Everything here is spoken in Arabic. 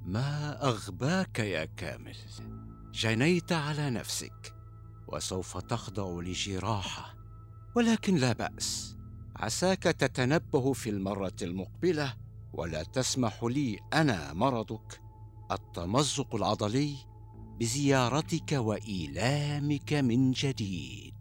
ما أغباك يا كامل؟ جنيت على نفسك وسوف تخضع لجراحة، ولكن لا بأس، عساك تتنبه في المرة المقبلة ولا تسمح لي أنا مرضك التمزق العضلي بزيارتك وإيلامك من جديد.